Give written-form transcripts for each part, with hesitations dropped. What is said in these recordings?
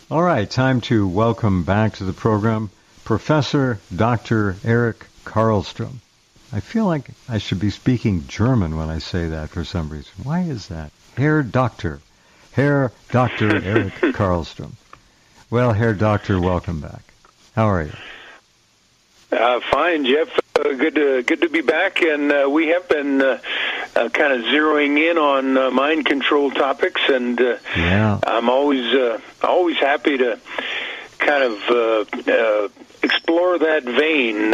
All right, time to welcome back to the program Professor Dr. Eric Karlstrom. I feel like I should be speaking German when I say that for some reason. Why is that? Herr Dr. Eric Karlstrom. Well, Herr Doctor, welcome back. How are you? Fine, Jeff. Good to be back, and we have been kind of zeroing in on mind control topics, and I'm always happy to kind of explore that vein,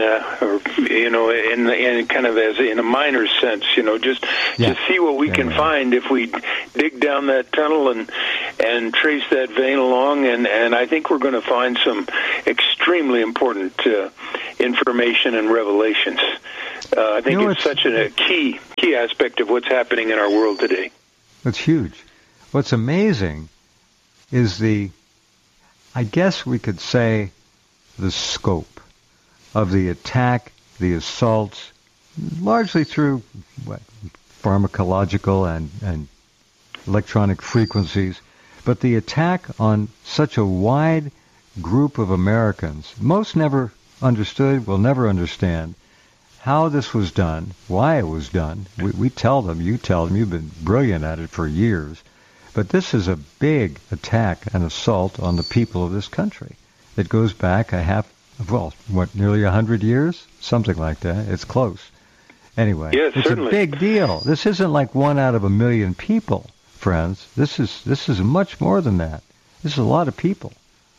in kind of as in a minor sense, just see what we can find if we dig down that tunnel and trace that vein along, and I think we're going to find some extremely important information and revelations. I think it's such a key aspect of what's happening in our world today. It's huge. What's amazing is I guess we could say, the scope of the attack, the assaults, largely through pharmacological and electronic frequencies, but the attack on such a wide group of Americans. Most never understood, will never understand how this was done, why it was done. We tell them, you tell them, you've been brilliant at it for years. But this is a big attack and assault on the people of this country. It goes back nearly 100 years? Something like that. It's close. Anyway, yes, it's certainly a big deal. This isn't like 1 out of 1 million people, friends. This is much more than that. This is a lot of people.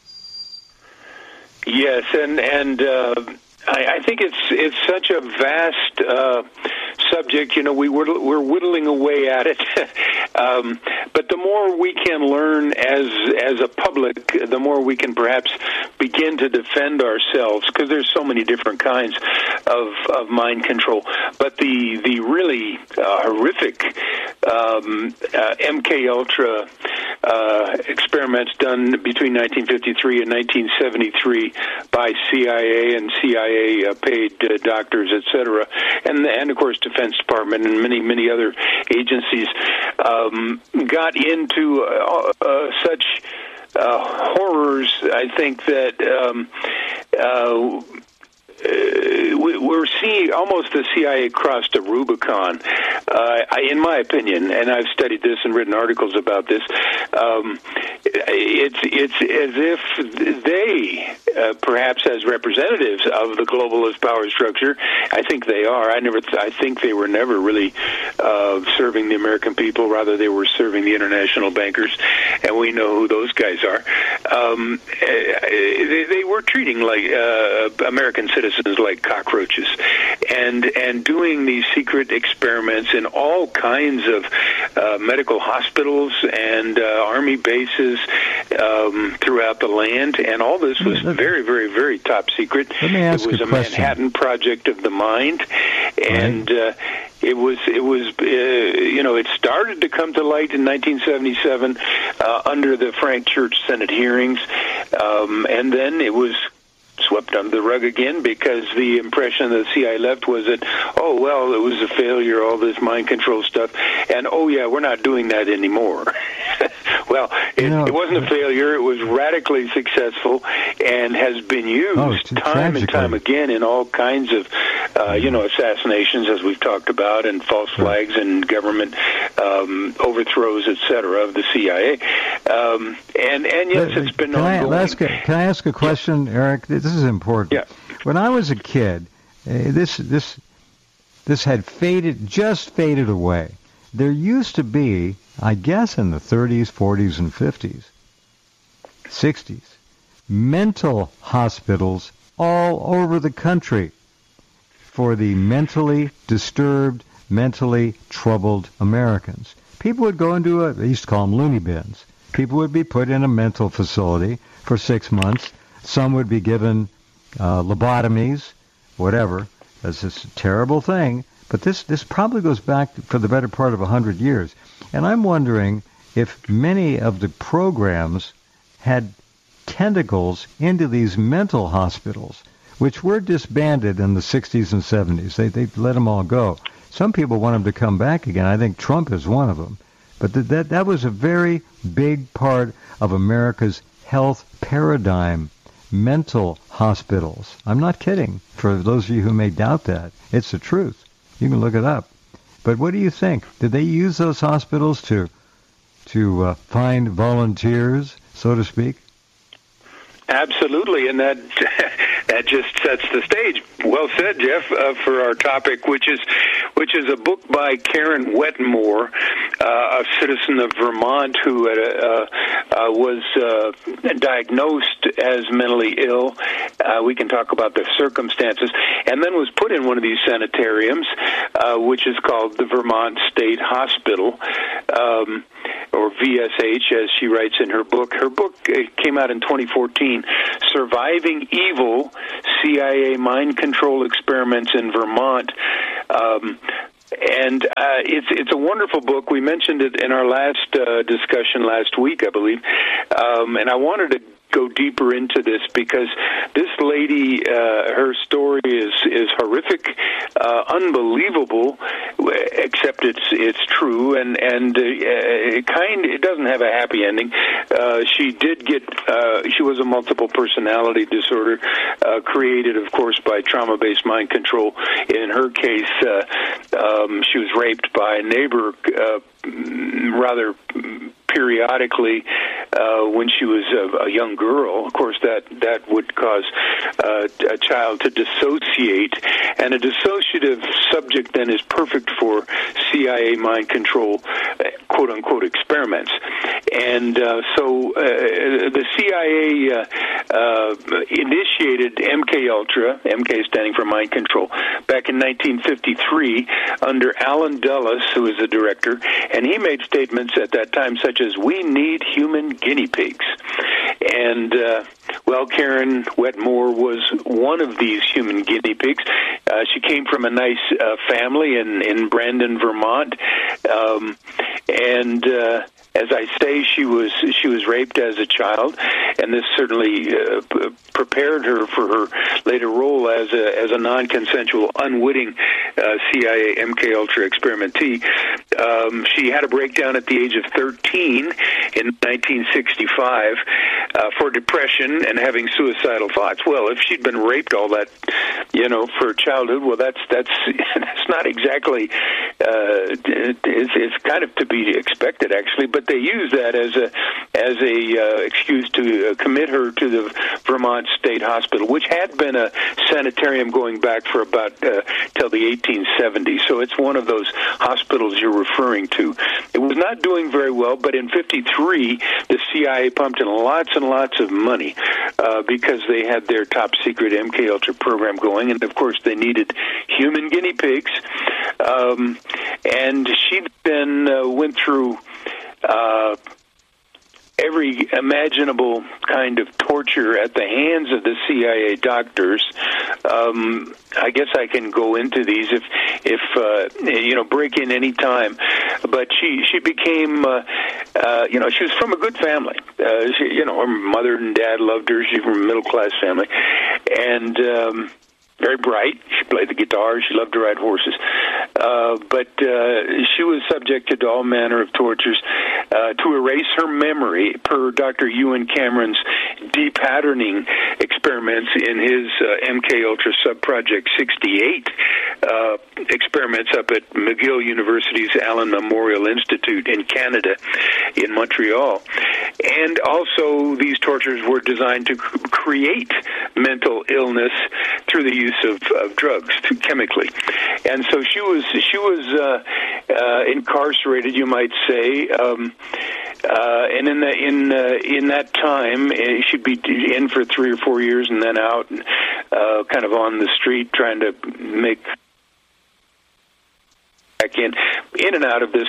Yes, and I think it's such a vast subject. We're whittling away at it, but the more we can learn as a public, the more we can perhaps begin to defend ourselves, because there's so many different kinds of mind control. But the really horrific MK Ultra experiments done between 1953 and 1973 by CIA and CIA paid doctors, etc., and of course Defense Department and many other agencies got into such horrors. I think that we're seeing almost the CIA crossed a Rubicon, in my opinion, and I've studied this and written articles about this. It's as if they, perhaps as representatives of the globalist power structure, I think they are. I think they were never really serving the American people. Rather, they were serving the international bankers, and we know who those guys are. They were treating like American citizens like cockroaches, and doing these secret experiments in all kinds of medical hospitals and army bases throughout the land, and all this was very, very, very top secret. It was a Manhattan Project of the mind, and it was it started to come to light in 1977 under the Frank Church Senate hearings, and then it was swept under the rug again, because the impression the CIA left was that, it was a failure, all this mind control stuff, and we're not doing that anymore. Well, it wasn't a failure. It was radically successful and has been used time and time again in all kinds of, assassinations, as we've talked about, and false flags and government overthrows, etc., of the CIA. And yes, it's been ongoing. Can I ask a question, Eric? This is important. Yeah. When I was a kid, this had faded away. There used to be, I guess in the 30s, 40s, and 50s, 60s, mental hospitals all over the country for the mentally disturbed, mentally troubled Americans. People would go into they used to call them loony bins. People would be put in a mental facility for 6 months. Some would be given lobotomies, whatever. That's just a terrible thing. But this probably goes back for the better part of 100 years. And I'm wondering if many of the programs had tentacles into these mental hospitals, which were disbanded in the 60s and 70s. They let them all go. Some people want them to come back again. I think Trump is one of them. But that was a very big part of America's health paradigm mental hospitals. I'm not kidding. For those of you who may doubt that, it's the truth. You can look it up. But what do you think? Did they use those hospitals to find volunteers, so to speak? Absolutely, and that just sets the stage. Well said, Jeff, for our topic, which is a book by Karen Wetmore, a citizen of Vermont who was diagnosed as mentally ill. We can talk about the circumstances, and then was put in one of these sanitariums, which is called the Vermont State Hospital, or VSH, as she writes in her book. Her book came out in 2014, Surviving Evil, CIA Mind Control Experiments in Vermont. And it's a wonderful book. We mentioned it in our last discussion last week, I believe. And I wanted to go deeper into this because this lady, her story is horrific, unbelievable, except it's true, and it doesn't have a happy ending. She did get she was a multiple personality disorder, created, of course, by trauma-based mind control. In her case, she was raped by a neighbor rather periodically when she was a young girl. Of course, that would cause a child to dissociate, and a dissociative subject then is perfect for CIA mind control, quote-unquote, experiments. And so the CIA initiated MK-Ultra, MK standing for mind control, back in 1953 under Alan Dulles, who was the director, and he made statements at that time such as, "We need human guinea pigs." And, well, Karen Wetmore was one of these human guinea pigs. She came from a nice family in Brandon, Vermont, and as I say, she was raped as a child, and this certainly prepared her for her later role as a non-consensual, unwitting CIA MK-Ultra experimentee. She had a breakdown at the age of 13 in 1965 for depression and having suicidal thoughts. Well, if she'd been raped all that, for childhood, well, that's not exactly. It's kind of to be expected, actually. But they used that as a excuse to commit her to the Vermont State Hospital, which had been a sanitarium going back for about till the 1870s. So it's one of those hospitals you're referring to. It was not doing very well, but in '53, the CIA pumped in lots and lots of money because they had their top secret MK-Ultra program going, and of course they needed human guinea pigs. And she then went through every imaginable kind of torture at the hands of the CIA doctors. I guess I can go into these if break in any time. But she became, she was from a good family. Her mother and dad loved her. She's from a middle-class family. And very bright. She played the guitar. She loved to ride horses. But she was subjected to all manner of tortures to erase her memory, per Dr. Ewan Cameron's de-patterning experiments in his MK-Ultra Subproject 68 experiments up at McGill University's Allen Memorial Institute in Canada, in Montreal. And also, these tortures were designed to create mental illness through the use of drugs, chemically. And so she was incarcerated, you might say, and in that time she'd be in for 3 or 4 years and then out, kind of on the street trying to make back in and out of this,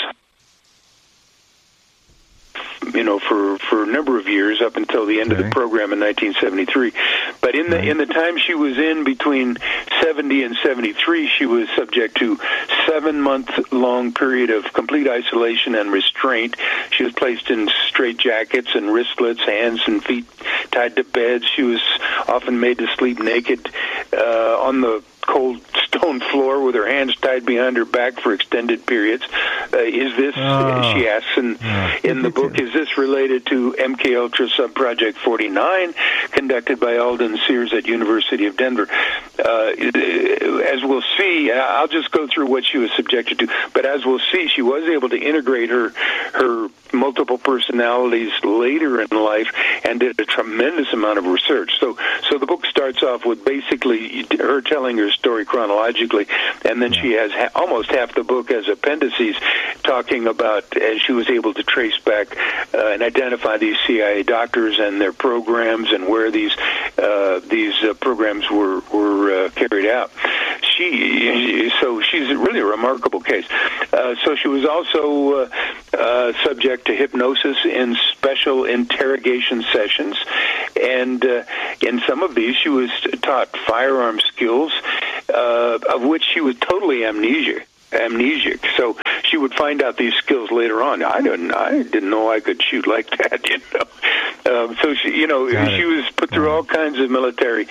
for a number of years up until the end of the program in 1973. But in the time she was in between 70 and 73, she was subject to 7-month-long period of complete isolation and restraint. She was placed in straitjackets and wristlets, hands and feet tied to beds. She was often made to sleep naked on the cold stone floor with her hands tied behind her back for extended periods. Is this, she asks in the book, is this related to MK Ultra Subproject 49 conducted by Alden Sears at University of Denver? As we'll see, I'll just go through what she was subjected to, but as we'll see, she was able to integrate her multiple personalities later in life and did a tremendous amount of research. So the book starts off with basically her telling her story chronologically, and then she has almost half the book as appendices talking about as she was able to trace back and identify these CIA doctors and their programs and where these programs were carried out. So she's really a remarkable case. So she was also subject to hypnosis in special interrogation sessions, and in some of these she was taught firearm skills, of which she was totally amnesic. So she would find out these skills later on. I didn't know I could shoot like that, so she was put through all kinds of military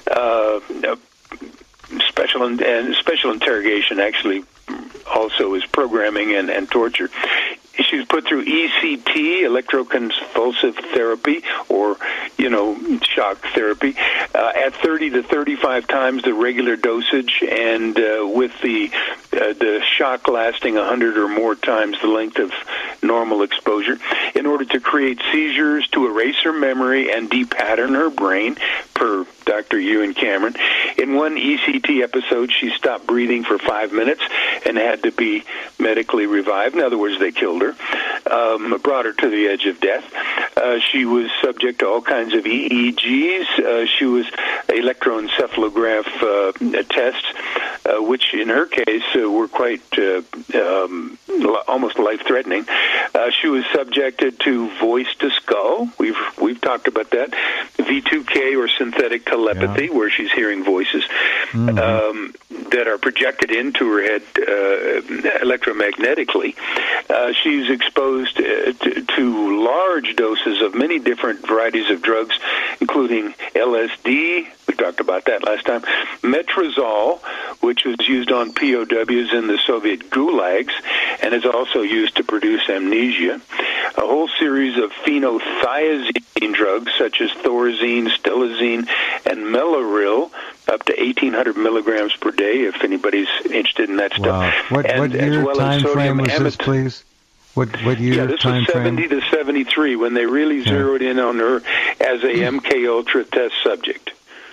special interrogation. Actually, also is programming and torture. She was put through ECT, electroconvulsive therapy, or, shock therapy, at 30 to 35 times the regular dosage, and with the shock lasting 100 or more times the length of normal exposure, in order to create seizures, to erase her memory, and depattern her brain, per Dr. Ewan Cameron. In one ECT episode, she stopped breathing for 5 minutes and had to be medically revived. In other words, they killed her, brought her to the edge of death. She was subject to all kinds of EEGs. She was electroencephalograph tests, which in her case were quite almost life-threatening. She was subjected to voice to skull. We've talked about that. V2K, or synthetic telepathy, where she's hearing voices that are projected into her head electromagnetically. She's exposed to large doses of many different varieties of drugs, including LSD. We talked about that last time. Metrazole, which was used on POWs in the Soviet gulags and is also used to produce amnesia. A whole series of phenothiazine drugs such as Thorazine, Stilazine, and Mellaril, up to 1,800 milligrams per day, if anybody's interested in that stuff. Wow. What year time frame was this, please? What year time frame? This was 70 to 73, when they really zeroed in on her as a MK Ultra test subject.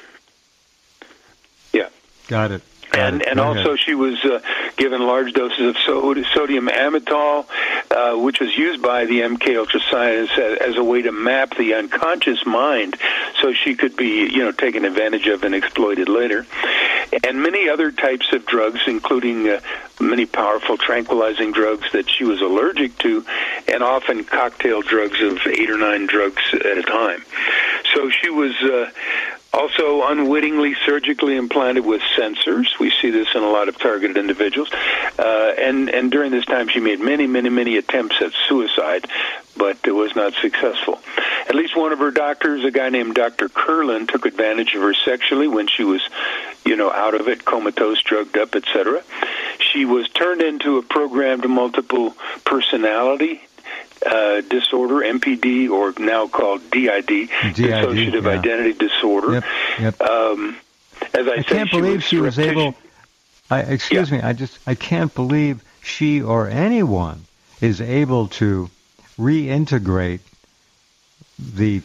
Yeah. Got it. And also she was given large doses of sodium amytal, which was used by the MK Ultra scientists as a way to map the unconscious mind, so she could be, taken advantage of and exploited later. And many other types of drugs, including many powerful tranquilizing drugs that she was allergic to, and often cocktail drugs of 8 or 9 drugs at a time. So she was also unwittingly surgically implanted with sensors. We see this in a lot of targeted individuals. And during this time, she made many attempts at suicide, but it was not successful. At least one of her doctors, a guy named Dr. Kurland, took advantage of her sexually when she was, out of it, comatose, drugged up, etc. She was turned into a programmed multiple personality disorder, MPD, or now called DID, dissociative identity disorder. Yep. As I can't believe she was able. Excuse me. I can't believe she or anyone is able to reintegrate the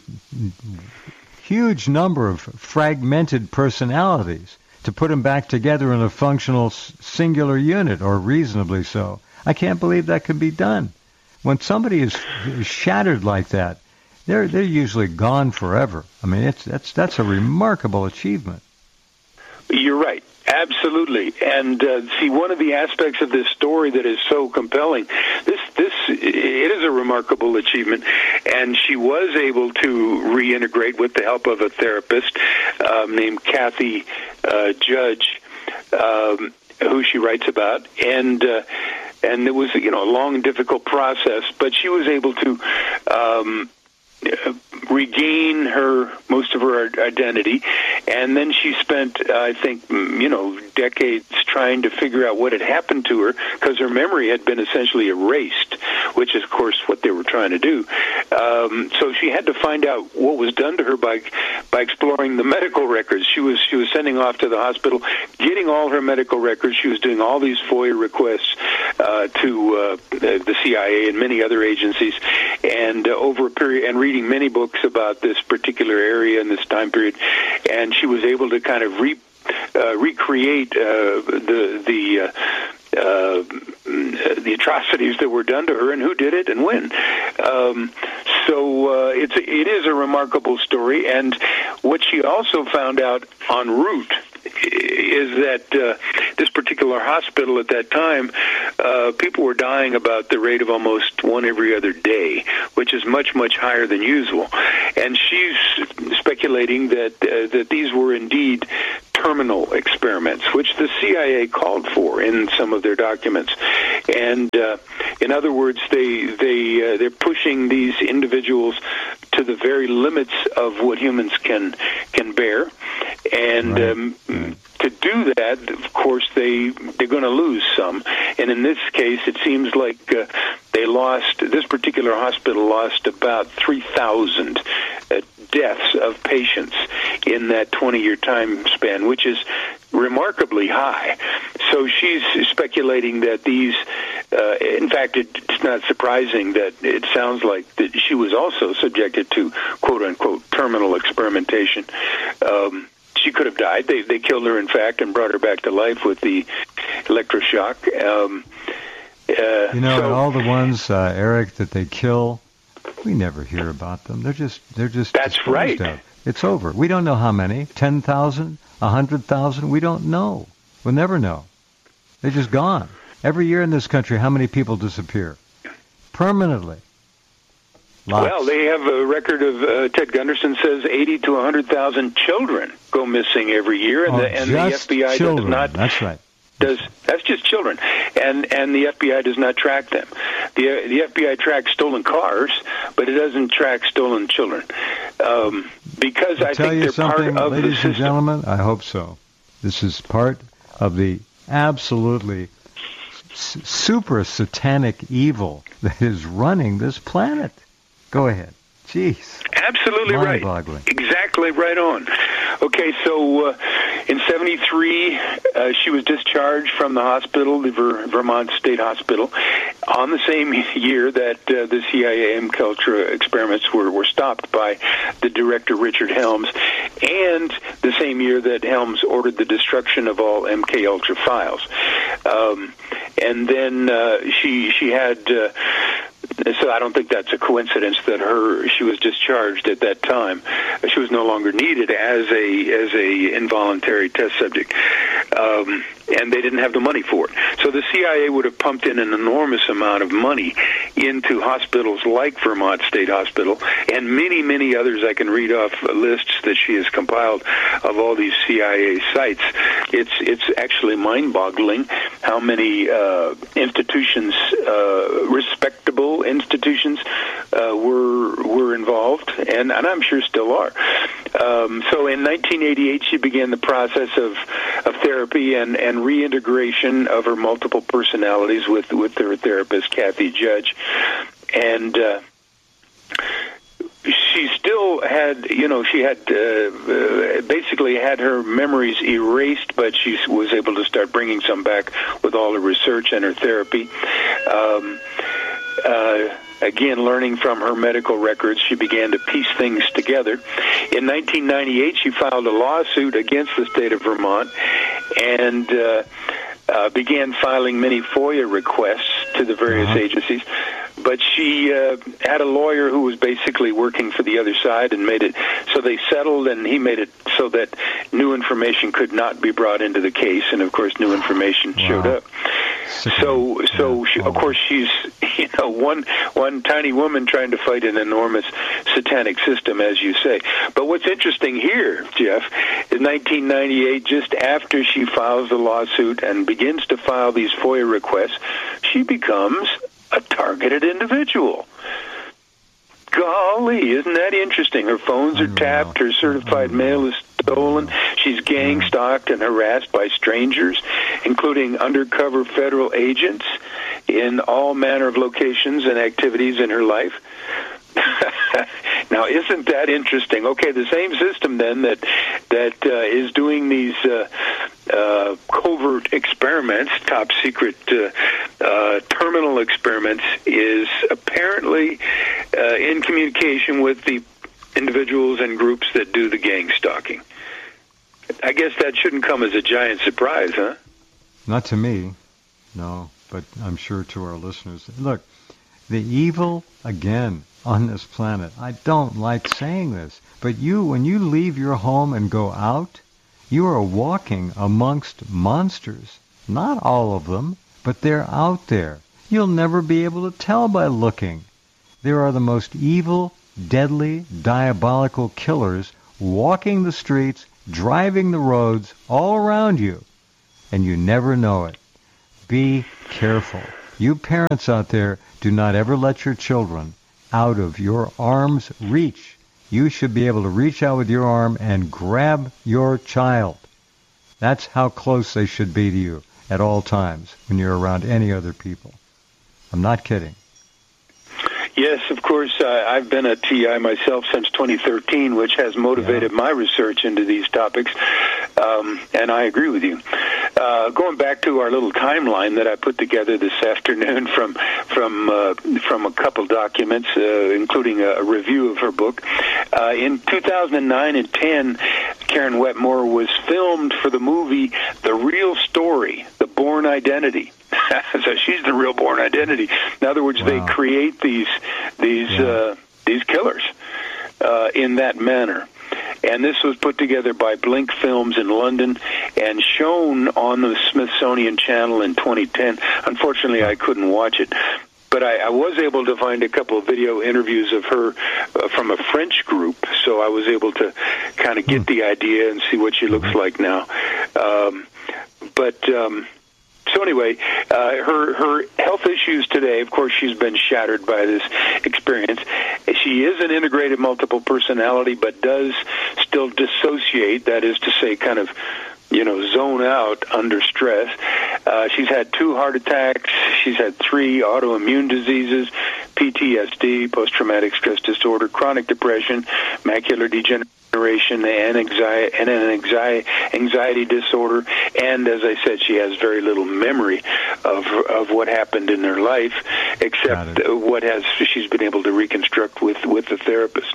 huge number of fragmented personalities to put them back together in a functional singular unit, or reasonably so. I can't believe that could be done. When somebody is shattered like that, they're usually gone forever. I mean, that's a remarkable achievement. You're right. Absolutely. And see, one of the aspects of this story that is so compelling, it is a remarkable achievement, and she was able to reintegrate with the help of a therapist named Kathy Judge, who she writes about, and it was, a long and difficult process, but she was able to regain most of her identity, And then she spent, I think, decades trying to figure out what had happened to her, because her memory had been essentially erased, which is, of course, what they were trying to do. So she had to find out what was done to her by exploring the medical records. She was sending off to the hospital, getting all her medical records. She was doing all these FOIA requests to the CIA and many other agencies, and over a period, and reading many books about this particular area and this time period, and she was able to kind of recreate the atrocities that were done to her and who did it and when. So it is a remarkable story, and what she also found out en route is that this particular hospital at that time, people were dying about the rate of almost one every other day, which is much, much higher than usual. And she's speculating that these were indeed terminal experiments, which the CIA called for in some of their documents. And in other words, they're pushing these individuals to the very limits of what humans can bear. And to do that, of course, they're going to lose some. And in this case, it seems like this particular hospital lost about 3,000 deaths of patients in that 20-year time span, which is remarkably high. So she's speculating that these, in fact, it's not surprising that it sounds like that she was also subjected to quote-unquote terminal experimentation. She could have died. They killed her, in fact, and brought her back to life with the electroshock. And all the ones, Eric, that they kill, we never hear about them. They're just That's right. Of. It's over. We don't know how many. 10,000, 100,000. We don't know. We'll never know. They're just gone. Every year in this country, how many people disappear permanently? Lots. Well, they have a record of, Ted Gunderson says, 80 to 100,000 children go missing every year, and the FBI children. does not. That's right. That's just children, and the FBI does not track them. The FBI tracks stolen cars, but it doesn't track stolen children, because I think they're part of the system. Ladies and gentlemen, I hope so. This is part of the absolutely super satanic evil that is running this planet. Go ahead. Jeez. Absolutely right. Mind-boggling. Exactly right on. Okay, so in 73, she was discharged from the hospital, the Vermont State Hospital, on the same year that the CIA MKUltra experiments were stopped by the director Richard Helms, and the same year that Helms ordered the destruction of all MKUltra files. And then she had... So I don't think that's a coincidence that she was discharged at that time. She was no longer needed as a involuntary test subject, and they didn't have the money for it. So the CIA would have pumped in an enormous amount of money into hospitals like Vermont State Hospital and many, many others. I can read off lists that she has compiled of all these CIA sites. It's actually mind-boggling how many institutions, respectable institutions, were involved, and I'm sure still are. So in 1988, she began the process of therapy and reintegration of her multiple personalities with her therapist, Kathy Judge, and she still had, she had basically had her memories erased, but she was able to start bringing some back with all her research and her therapy. Again, learning from her medical records, she began to piece things together. In 1998, she filed a lawsuit against the state of Vermont and began filing many FOIA requests to the various agencies. But she had a lawyer who was basically working for the other side and made it so they settled, and he made it so that new information could not be brought into the case, and of course new information showed up. So she, of course, she's one tiny woman trying to fight an enormous satanic system, as you say. But what's interesting here, Jeff, is 1998, just after she files the lawsuit and begins to file these FOIA requests, she becomes a targeted individual. Golly, isn't that interesting? Her phones are tapped, her certified mail is stolen, she's gang stalked and harassed by strangers, including undercover federal agents in all manner of locations and activities in her life. Now, isn't that interesting? Okay, the same system then that is doing these covert experiments, top secret terminal experiments, is apparently in communication with the individuals and groups that do the gang stalking. I guess that shouldn't come as a giant surprise, huh? Not to me, no, but I'm sure to our listeners. Look, the evil, again, on this planet. I don't like saying this, but when you leave your home and go out, you are walking amongst monsters. Not all of them, but they're out there. You'll never be able to tell by looking. There are the most evil, deadly, diabolical killers walking the streets, driving the roads all around you, and you never know it. Be careful. You parents out there, do not ever let your children out of your arm's reach. You should be able to reach out with your arm and grab your child. That's how close they should be to you at all times when you're around any other people. I'm not kidding. Yes, of course. I've been a TI myself since 2013, which has motivated my research into these topics, and I agree with you. Going back to our little timeline that I put together this afternoon from a couple documents, including a review of her book. In 2009 and 10, Karen Wetmore was filmed for the movie The Real Story, The Bourne Identity. So she's the real Bourne Identity. In other words, they create these killers in that manner. And this was put together by Blink Films in London and shown on the Smithsonian Channel in 2010. Unfortunately, I couldn't watch it. But I was able to find a couple of video interviews of her from a French group, so I was able to kind of get the idea and see what she looks like now. So anyway, her health issues today, of course, she's been shattered by this experience. She is an integrated multiple personality, but does still dissociate, that is to say, kind of, zone out under stress. She's had 2 heart attacks. She's had 3 autoimmune diseases, PTSD, post-traumatic stress disorder, chronic depression, macular degeneration, and anxiety disorder. And as I said, she has very little memory of what happened in her life, except what she's been able to reconstruct with the therapist.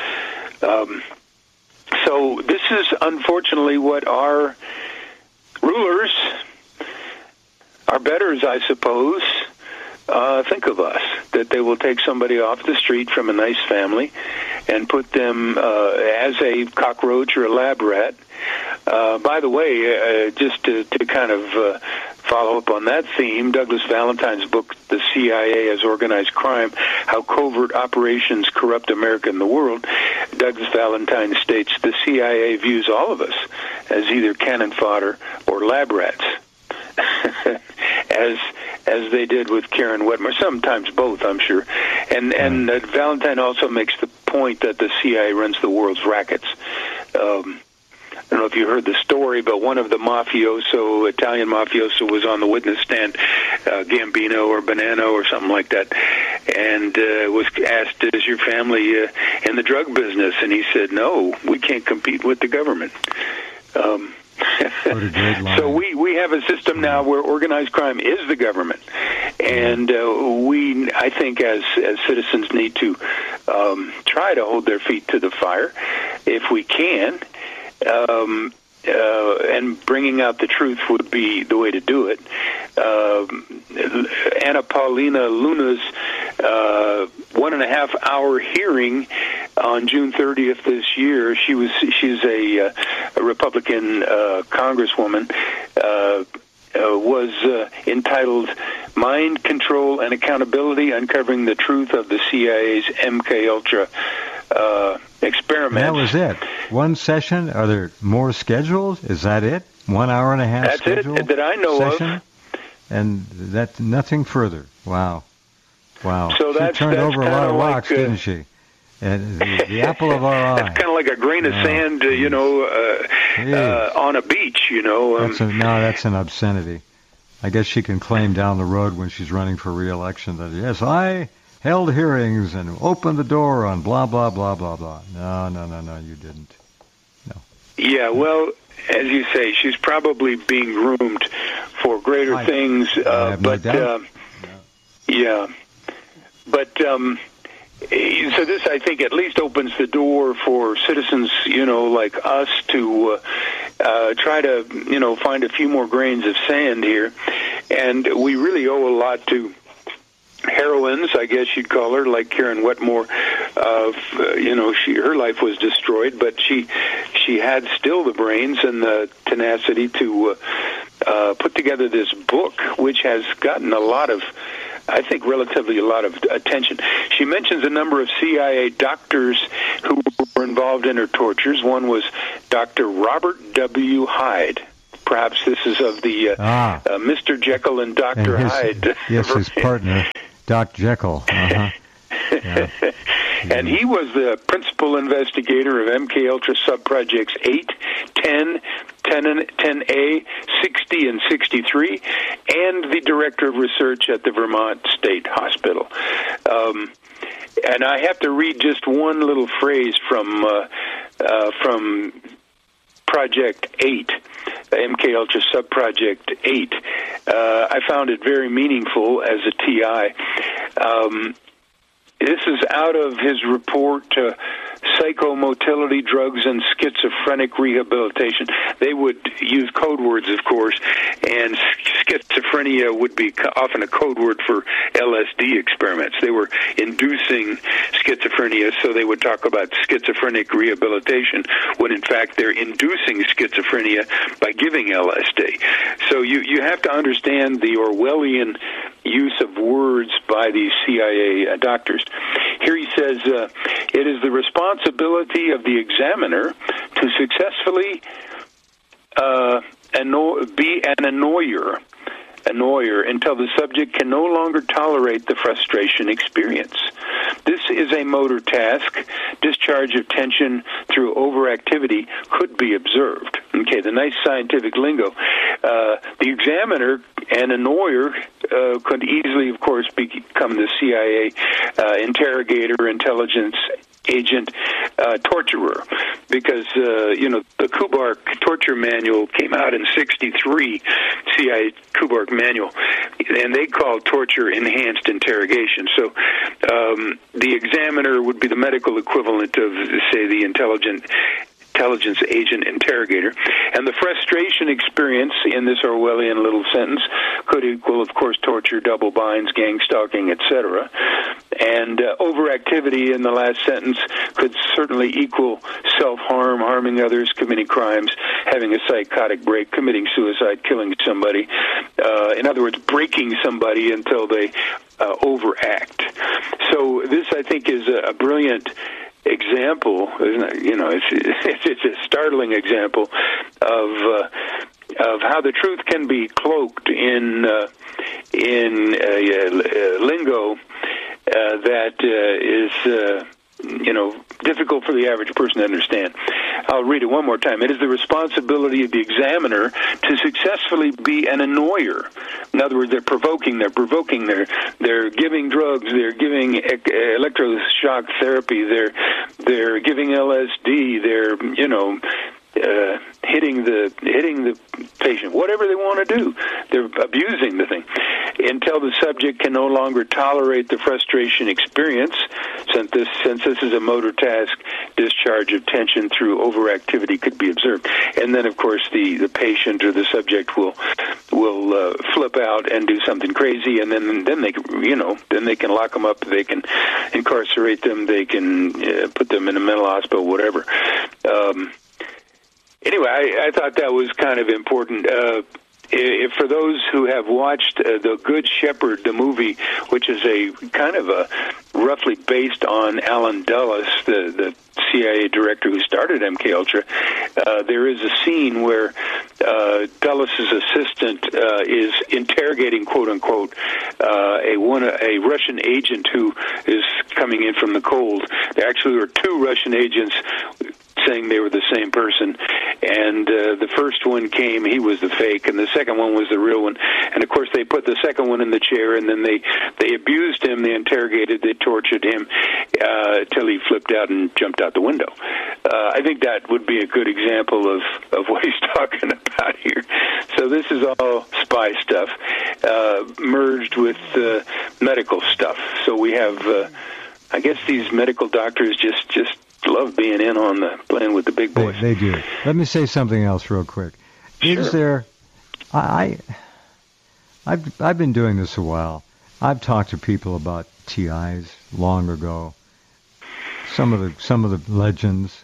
So this is unfortunately what our rulers, our betters, I suppose, think of us, that they will take somebody off the street from a nice family and put them as a cockroach or a lab rat. By the way, just to kind of follow up on that theme, Douglas Valentine's book, The CIA as Organized Crime, How Covert Operations Corrupt America and the World, Douglas Valentine states the CIA views all of us as either cannon fodder or lab rats. as they did with Karen Wetmore, sometimes both, I'm sure. And Valentine also makes the point that the CIA runs the world's rackets. I don't know if you heard the story, but one of the Italian mafioso was on the witness stand, Gambino or Bonanno or something like that, and was asked, is your family in the drug business? And he said, no, we can't compete with the government. So we have a system now where organized crime is the government, and I think as citizens need to try to hold their feet to the fire if we can, and bringing out the truth would be the way to do it. Anna Paulina Luna's 1.5-hour hearing on June 30th this year. She's a Republican congresswoman. Was entitled "Mind Control and Accountability: Uncovering the Truth of the CIA's MK Ultra Experiment." That was it. One session. Are there more scheduled? Is that it? 1 hour and a half. That's schedule it that I know session? of. And that nothing further. Wow. So she turned over a lot of rocks, didn't she? The apple of our eye. That's kind of like a grain of sand, on a beach, That's an obscenity. I guess she can claim down the road when she's running for re-election that, yes, I held hearings and opened the door on blah, blah, blah, blah, blah. No, you didn't. No. Yeah, well, as you say, she's probably being groomed for greater things. I have no doubt. Yeah. But, so this, I think, at least opens the door for citizens, like us to try to, find a few more grains of sand here. And we really owe a lot to heroines, I guess you'd call her, like Karen Wetmore. Her life was destroyed, but she had still the brains and the tenacity to put together this book, which has gotten relatively a lot of attention. She mentions a number of CIA doctors who were involved in her tortures. One was Dr. Robert W. Hyde. Perhaps this is of the Mr. Jekyll and Dr. Hyde. Yes, his partner, Doc Jekyll. Uh-huh. Yeah. And he was the principal investigator of MK Ultra subprojects 8, 10, 10A, 60, and 63, and the director of research at the Vermont State Hospital. And I have to read just one little phrase from Project 8, MK Ultra subproject 8. I found it very meaningful as a TI. This is out of his report, Psychomotility, Drugs, and Schizophrenic Rehabilitation. They would use code words, of course, and schizophrenia would be often a code word for LSD experiments. They were inducing schizophrenia, so they would talk about schizophrenic rehabilitation, when in fact they're inducing schizophrenia by giving LSD. So you have to understand the Orwellian use of words by these CIA doctors. Here he says, it is the responsibility of the examiner to successfully be an annoyer until the subject can no longer tolerate the frustration experience. This is a motor task. Discharge of tension through overactivity could be observed. Okay, the nice scientific lingo. The examiner and annoyer could easily, of course, become the CIA interrogator, intelligence agent, torturer, because the Kubark torture manual came out in '63, CIA Kubark manual, and they called torture enhanced interrogation. So the examiner would be the medical equivalent of, say, the intelligence agent interrogator. And the frustration experience in this Orwellian little sentence could equal, of course, torture, double binds, gang stalking, etc. And overactivity in the last sentence could certainly equal self-harm, harming others, committing crimes, having a psychotic break, committing suicide, killing somebody. In other words, breaking somebody until they overact. So this, I think, is a brilliant example. It's a startling example of how the truth can be cloaked in lingo that is difficult for the average person to understand. I'll read it one more time. It is the responsibility of the examiner to successfully be an annoyer. In other words, they're provoking, they're giving drugs, they're giving electroshock therapy, they're giving LSD, they're, hitting the patient, whatever they want to do. They're abusing the thing until the subject can no longer tolerate the frustration experience. Since this is a motor task, discharge of tension through overactivity could be observed. And then, of course, the patient or the subject will flip out and do something crazy, and then they can lock them up, they can incarcerate them, they can put them in a mental hospital, whatever. Anyway, I thought that was kind of important. For those who have watched The Good Shepherd, the movie, which is a kind of a roughly based on Alan Dulles, the CIA director who started MKUltra, there is a scene where Dulles' assistant is interrogating, quote unquote, a Russian agent who is coming in from the cold. There actually were two Russian agents saying they were the same person, and the first one came, he was the fake, and the second one was the real one. And of course they put the second one in the chair, and then they abused him, they interrogated, they tortured him till he flipped out and jumped out the window. I think that would be a good example of what he's talking about here. So this is all spy stuff merged with medical stuff. So we have I guess these medical doctors just love being in on the playing with the big boys. They do. Let me say something else real quick. Sure. Is there? I've been doing this a while. I've talked to people about TIs long ago. Some of the legends.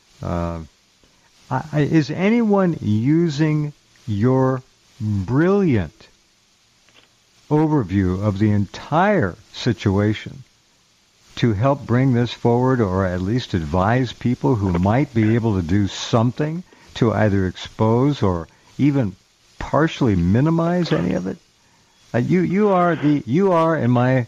Is anyone using your brilliant overview of the entire situation to help bring this forward, or at least advise people who might be able to do something to either expose or even partially minimize any of it? You are, in my